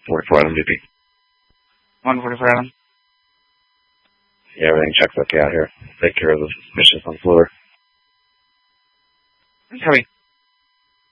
44 Adam DP. 144 Adam. Yeah, everything checks okay out here. Take care of the missions on the floor. Copy.